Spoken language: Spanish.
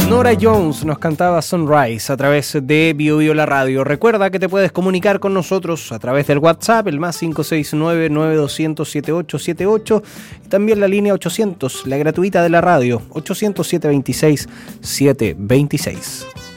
Norah Jones nos cantaba Sunrise a través de Bio Bio La Radio. Recuerda que te puedes comunicar con nosotros a través del WhatsApp, el más 569-9200-7878, y también la línea 800, la gratuita de la radio, 800-726-726.